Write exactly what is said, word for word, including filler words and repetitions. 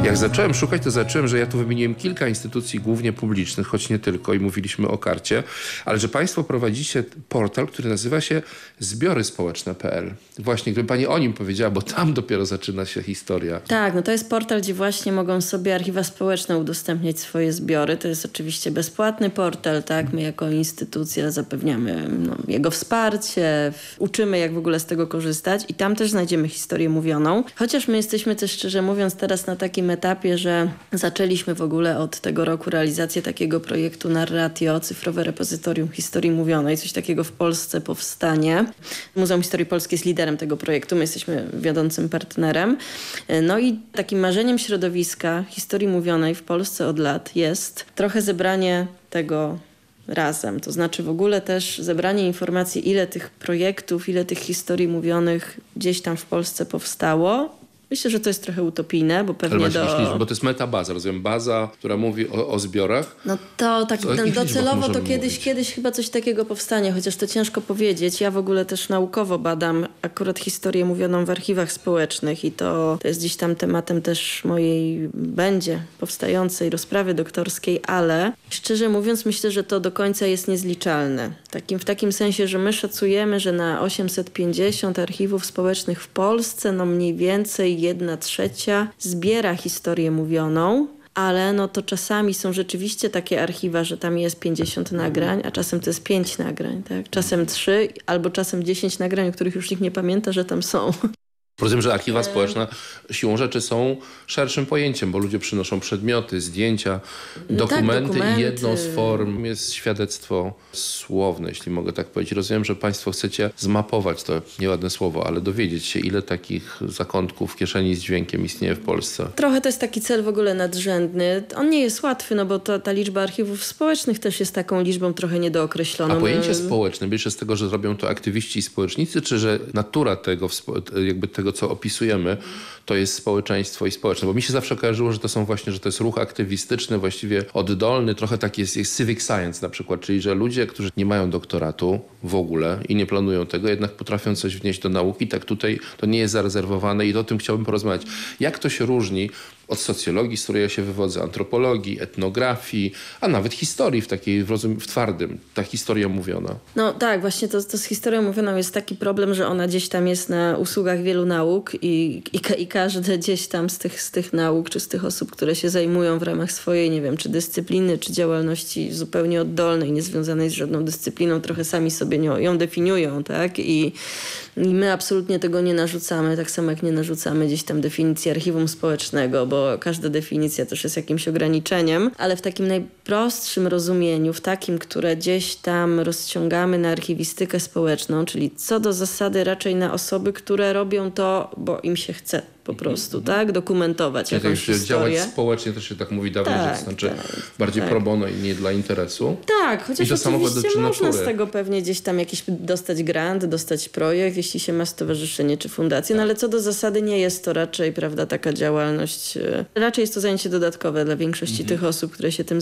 Jak zacząłem szukać, to zacząłem, że ja tu wymieniłem kilka instytucji głównie publicznych, choć nie tylko, i mówiliśmy o karcie, ale że państwo prowadzicie portal, który nazywa się zbiory społeczne kropka p l. Właśnie, gdyby pani o nim powiedziała, bo tam dopiero zaczyna się historia. Tak, no to jest portal, gdzie właśnie mogą sobie archiwa społeczne udostępniać swoje zbiory. To jest oczywiście bezpłatny portal, tak? My jako instytucja zapewniamy no, jego wsparcie, uczymy jak w ogóle z tego korzystać i tam też znajdziemy historię mówioną. Chociaż my jesteśmy też, szczerze mówiąc, teraz na takim etapie, że zaczęliśmy w ogóle od tego roku realizację takiego projektu Narratio, cyfrowe repozytorium historii mówionej. Coś takiego w Polsce powstanie. Muzeum Historii Polskiej jest liderem tego projektu. My jesteśmy wiodącym partnerem. No i takim marzeniem środowiska historii mówionej w Polsce od lat jest trochę zebranie tego razem. To znaczy w ogóle też zebranie informacji, ile tych projektów, ile tych historii mówionych gdzieś tam w Polsce powstało. Myślę, że to jest trochę utopijne, bo pewnie Ale do... myślisz, bo to jest metabaza, rozumiem, baza, która mówi o, o zbiorach. No to tak Co, docelowo to kiedyś, mówić? kiedyś chyba coś takiego powstanie, chociaż to ciężko powiedzieć. Ja w ogóle też naukowo badam akurat historię mówioną w archiwach społecznych i to, to jest gdzieś tam tematem też mojej będzie powstającej rozprawy doktorskiej, ale szczerze mówiąc myślę, że to do końca jest niezliczalne. Takim, w takim sensie, że my szacujemy, że na osiemset pięćdziesiąt archiwów społecznych w Polsce no mniej więcej jedna trzecia zbiera historię mówioną, ale no to czasami są rzeczywiście takie archiwa, że tam jest pięćdziesiąt nagrań, a czasem to jest pięć nagrań, tak? Czasem trzy, albo czasem dziesięć nagrań, o których już nikt nie pamięta, że tam są. Rozumiem, że archiwa społeczne siłą rzeczy są szerszym pojęciem, bo ludzie przynoszą przedmioty, zdjęcia, dokumenty, tak, dokumenty. I jedną z form jest świadectwo słowne, jeśli mogę tak powiedzieć. Rozumiem, że państwo chcecie zmapować, to nieładne słowo, ale dowiedzieć się, ile takich zakątków w kieszeni z dźwiękiem istnieje w Polsce. Trochę to jest taki cel w ogóle nadrzędny. On nie jest łatwy, no bo to, ta liczba archiwów społecznych też jest taką liczbą trochę niedookreśloną. A pojęcie społeczne bierze z tego, że robią to aktywiści i społecznicy, czy że natura tego, jakby tego, co opisujemy, to jest społeczeństwo i społeczne. Bo mi się zawsze kojarzyło, że to są właśnie, że to jest ruch aktywistyczny, właściwie oddolny, trochę taki jest, jest civic science na przykład, czyli że ludzie, którzy nie mają doktoratu w ogóle i nie planują tego, jednak potrafią coś wnieść do nauki. Tak tutaj to nie jest zarezerwowane i o tym chciałbym porozmawiać. Jak to się różni od socjologii, z której ja się wywodzę, antropologii, etnografii, a nawet historii w takiej, w, rozum, w twardym, ta historia mówiona. No tak, właśnie to, to z historią mówioną jest taki problem, że ona gdzieś tam jest na usługach wielu nauk i, i, i każde gdzieś tam z tych, z tych nauk, czy z tych osób, które się zajmują w ramach swojej, nie wiem, czy dyscypliny, czy działalności zupełnie oddolnej, niezwiązanej z żadną dyscypliną, trochę sami sobie nią, ją definiują, tak? I, I my absolutnie tego nie narzucamy, tak samo jak nie narzucamy gdzieś tam definicji archiwum społecznego, bo każda definicja też jest jakimś ograniczeniem, ale w takim najprostszym rozumieniu, w takim, które gdzieś tam rozciągamy na archiwistykę społeczną, czyli co do zasady raczej na osoby, które robią to, bo im się chce po prostu, mm-hmm. tak? Dokumentować ja jakąś historię. Działać społecznie też się tak mówi dawno, tak, że to znaczy tak, bardziej tak. pro bono i nie dla interesu. Tak, chociaż to samo oczywiście dotyczy można natury. z tego pewnie gdzieś tam jakiś dostać grant, dostać projekt, jeśli się ma stowarzyszenie czy fundację, no ale co do zasady nie jest to raczej, prawda, taka działalność, raczej jest to zajęcie dodatkowe dla większości mm-hmm. tych osób, które się tym